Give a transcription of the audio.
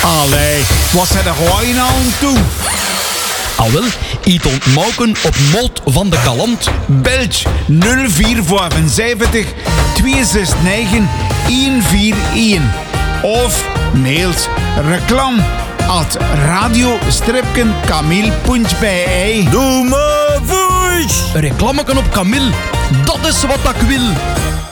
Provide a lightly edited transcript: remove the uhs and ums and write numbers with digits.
Allee, wat zijn er gewoon aan toe? Al wel, iets ontmoken op Mot van de Kalant. Belg 0475 269 141. Of mailt reclam@radio-camille.be. Doe maar voice! Een reclameken op Camille, dat is wat ik wil.